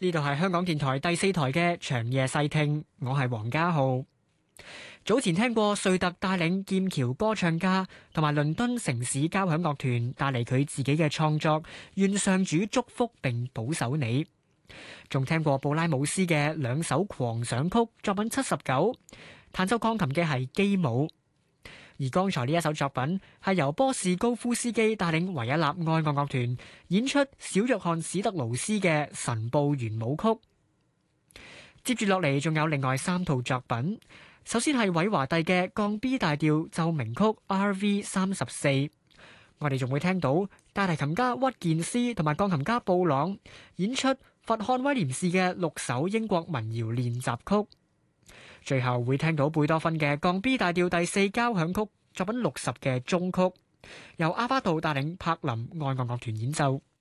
呢度係香港電台第四台嘅長夜細聽，我係黃家浩。早前聽過瑞特帶領劍橋歌唱家同埋倫敦城市交響樂團帶嚟佢自己嘅創作《願上主祝福並保守你》，仲聽過布拉姆斯嘅兩首狂想曲作品79，彈奏鋼琴嘅係基姆。而剛才呢一首作品係由波士高夫斯基帶領維也納愛樂樂團演出小約翰史特勞斯嘅神步圓舞曲。接住落嚟仲有另外3套作品，首先係韋華第嘅降 B 大調奏鳴曲 RV34，我哋仲會聽到大提琴家屈健斯同埋鋼琴家布朗演出佛漢威廉士嘅6首英國民謠練習曲。最後會聽到貝多芬嘅降 B 大調第4交響曲作品60嘅終曲，由阿巴杜帶領柏林愛樂樂團演奏。